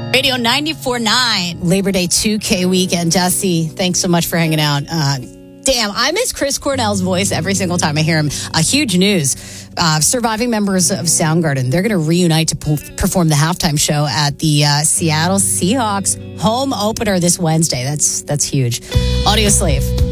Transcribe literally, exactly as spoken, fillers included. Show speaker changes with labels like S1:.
S1: Radio ninety-four point nine. Labor Day two K weekend. Dusty, thanks so much for hanging out. Uh, damn, I miss Chris Cornell's voice every single time I hear him. Uh, huge news. Uh, surviving members of Soundgarden, they're going to reunite to p- perform the halftime show at the uh, Seattle Seahawks home opener this Wednesday. That's, that's huge. Audio Slave.